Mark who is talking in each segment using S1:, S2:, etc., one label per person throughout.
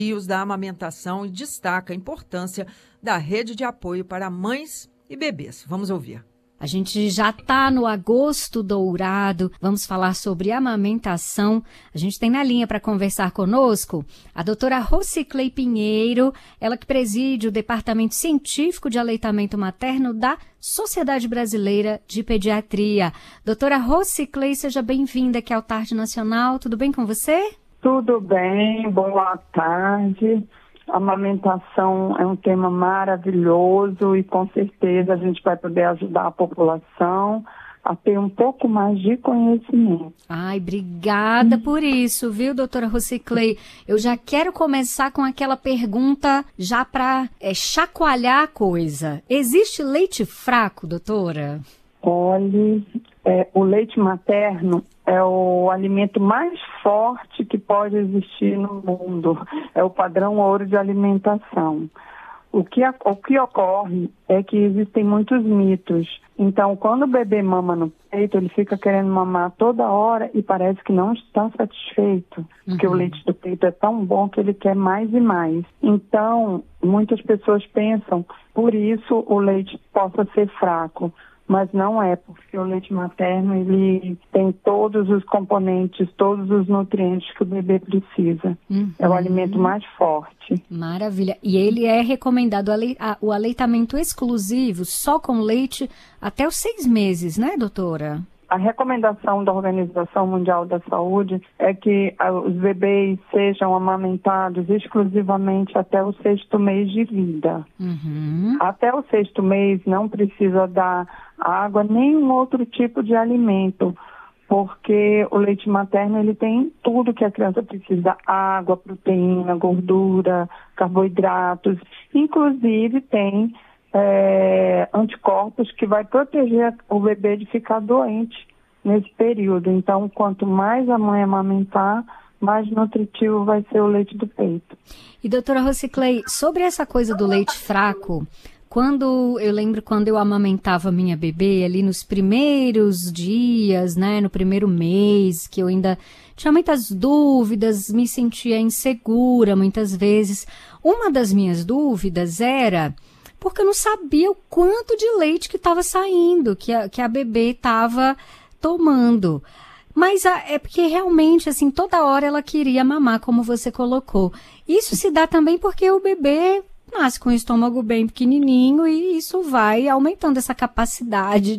S1: desafios da amamentação e destaca a importância da rede de apoio para mães e bebês. Vamos ouvir.
S2: A gente já está no agosto dourado, vamos falar sobre amamentação. A gente tem na linha para conversar conosco a doutora Rociclei Pinheiro, ela que preside o Departamento Científico de Aleitamento Materno da Sociedade Brasileira de Pediatria. Doutora Rociclei, seja bem-vinda aqui ao Tarde Nacional, tudo bem com você?
S3: Tudo bem, boa tarde. A amamentação é um tema maravilhoso e com certeza a gente vai poder ajudar a população a ter um pouco mais de conhecimento.
S2: Ai, obrigada por isso, viu, doutora Rociclei? Eu já quero começar com aquela pergunta já para chacoalhar a coisa. Existe leite fraco, doutora?
S3: Olhe, o leite materno é o alimento mais forte que pode existir no mundo. É o padrão ouro de alimentação. O que ocorre é que existem muitos mitos. Então, quando o bebê mama no peito, ele fica querendo mamar toda hora e parece que não está satisfeito, porque o leite do peito é tão bom que ele quer mais e mais. Então, muitas pessoas pensam, por isso o leite possa ser fraco. Mas não é, porque o leite materno ele tem todos os componentes, todos os nutrientes que o bebê precisa. É o alimento mais forte.
S2: Maravilha. E ele é recomendado o aleitamento exclusivo só com leite até os 6 meses, né, doutora?
S3: A recomendação da Organização Mundial da Saúde é que os bebês sejam amamentados exclusivamente até o 6º mês de vida. Até o 6º mês não precisa dar água, nenhum outro tipo de alimento, porque o leite materno ele tem tudo que a criança precisa: água, proteína, gordura, carboidratos, inclusive tem anticorpos que vai proteger o bebê de ficar doente nesse período. Então, quanto mais a mãe amamentar, mais nutritivo vai ser o leite do peito.
S2: E doutora Rociclei, sobre essa coisa do leite fraco, eu lembro quando eu amamentava minha bebê ali nos primeiros dias, né, no primeiro mês, que eu ainda tinha muitas dúvidas, me sentia insegura muitas vezes. Uma das minhas dúvidas era porque eu não sabia o quanto de leite que estava saindo, que a bebê estava tomando. Mas é porque realmente, assim, toda hora ela queria mamar, como você colocou. Isso se dá também porque o bebê nasce com o estômago bem pequenininho e isso vai aumentando essa capacidade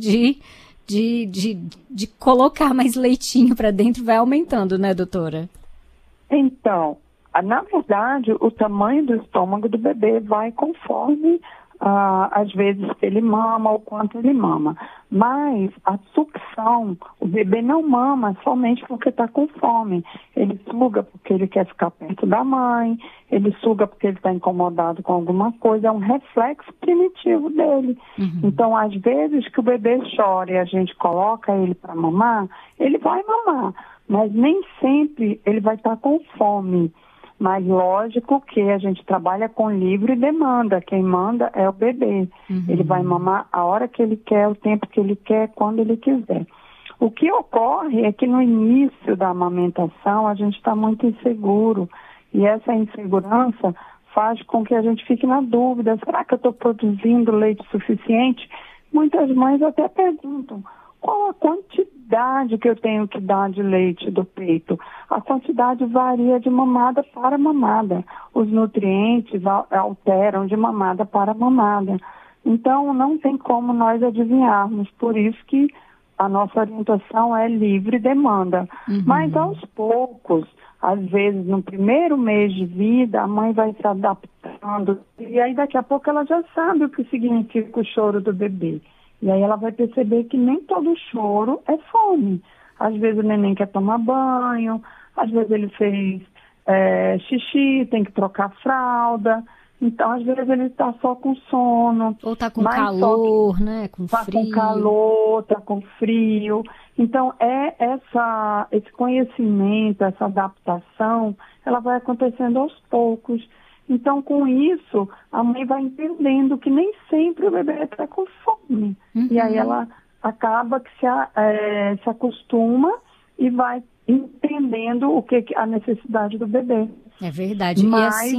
S2: de colocar mais leitinho para dentro, vai aumentando, né, doutora?
S3: Então, na verdade, o tamanho do estômago do bebê vai conforme às vezes ele mama ou quanto ele mama. Mas a sucção, o bebê não mama somente porque está com fome. Ele suga porque ele quer ficar perto da mãe, ele suga porque ele está incomodado com alguma coisa, é um reflexo primitivo dele. Então, às vezes que o bebê chora e a gente coloca ele para mamar, ele vai mamar, mas nem sempre ele vai estar com fome. Mas lógico que a gente trabalha com livre demanda. Quem manda é o bebê. Ele vai mamar a hora que ele quer, o tempo que ele quer, quando ele quiser. O que ocorre é que no início da amamentação a gente está muito inseguro. E essa insegurança faz com que a gente fique na dúvida. Será que eu estou produzindo leite suficiente? Muitas mães até perguntam: qual a quantidade que eu tenho que dar de leite do peito? A quantidade varia de mamada para mamada. Os nutrientes alteram de mamada para mamada. Então, não tem como nós adivinharmos. Por isso que a nossa orientação é livre demanda. Mas, aos poucos, às vezes, no primeiro mês de vida, a mãe vai se adaptando. E aí, daqui a pouco, ela já sabe o que significa o choro do bebê. E aí ela vai perceber que nem todo choro é fome. Às vezes o neném quer tomar banho, às vezes ele fez xixi, tem que trocar fralda. Então, às vezes ele está só com sono.
S2: Ou está com calor, né? Com frio.
S3: Está com calor, está com frio. Então, esse conhecimento, essa adaptação, ela vai acontecendo aos poucos. Então, com isso, a mãe vai entendendo que nem sempre o bebê está com fome. E aí ela acaba que se acostuma e vai entendendo a necessidade do bebê.
S2: É verdade.
S3: Mas,
S2: e assim,